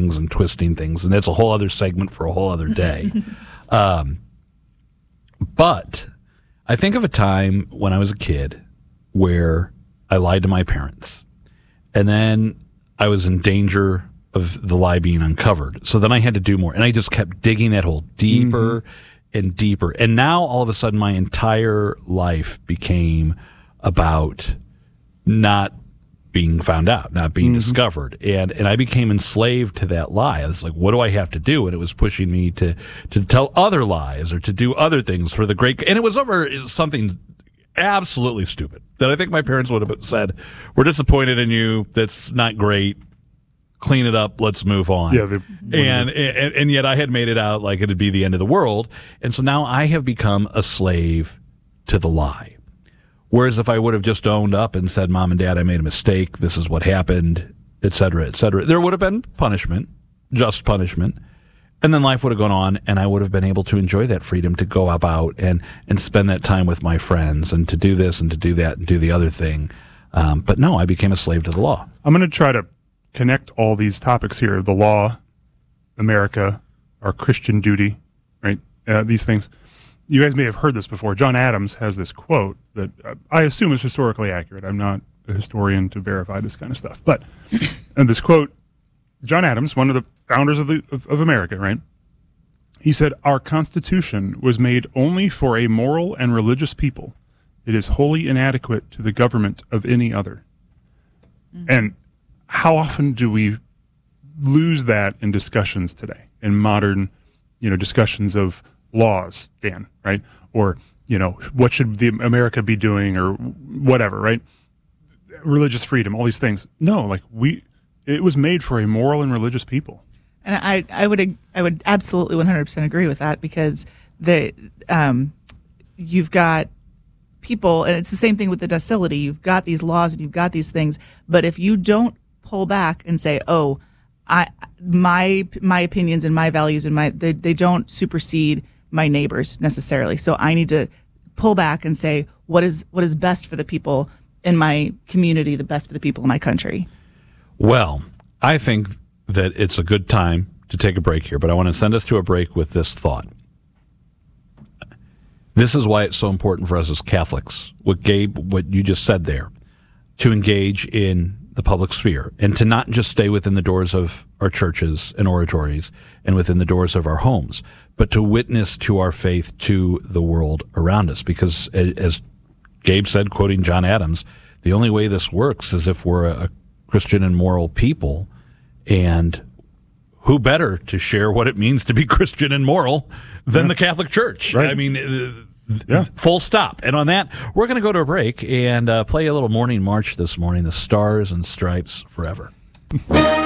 things and twisting things, and that's a whole other segment for a whole other day. But I think of a time when I was a kid where I lied to my parents, and then I was in danger of the lie being uncovered. So then I had to do more, and I just kept digging that hole deeper and deeper. And now all of a sudden my entire life became about not being found out, not being discovered. And I became enslaved to that lie. I was like, what do I have to do? And it was pushing me to tell other lies or to do other things for the great. And it was over something absolutely stupid that I think my parents would have said, we're disappointed in you. That's not great. Clean it up. Let's move on. Yeah, and yet I had made it out like it'd be the end of the world. And so now I have become a slave to the lie. Whereas if I would have just owned up and said, Mom and Dad, I made a mistake, this is what happened, et cetera, there would have been punishment, just punishment, and then life would have gone on, and I would have been able to enjoy that freedom to go about and spend that time with my friends and to do this and to do that and do the other thing. But no, I became a slave to the law. I'm going to try to connect all these topics here, the law, America, our Christian duty, right, these things. You guys may have heard this before. John Adams has this quote that I assume is historically accurate. I'm not a historian to verify this kind of stuff. But and this quote, John Adams, one of the founders of America, right? He said, "Our Constitution was made only for a moral and religious people. It is wholly inadequate to the government of any other." And how often do we lose that in discussions today, in modern, discussions of laws, Dan, right? Or, what should America be doing or whatever, right? Religious freedom, all these things. No, it was made for a moral and religious people. And I would absolutely 100% agree with that, because you've got people, and it's the same thing with the docility. You've got these laws and you've got these things, but if you don't pull back and say, "Oh, my opinions and my values and they don't supersede my neighbors necessarily. So I need to pull back and say what is best for the people in my community, the best for the people in my country." Well, I think that it's a good time to take a break here, but I want to send us to a break with this thought. This is why it's so important for us as Catholics, what you just said there, to engage in the public sphere and to not just stay within the doors of our churches and oratories and within the doors of our homes, but to witness to our faith to the world around us. Because as Gabe said, quoting John Adams, the only way this works is if we're a Christian and moral people, and who better to share what it means to be Christian and moral than the Catholic Church? Right. I mean, full stop. And on that, we're going to go to a break and play a little morning march this morning, the Stars and Stripes Forever.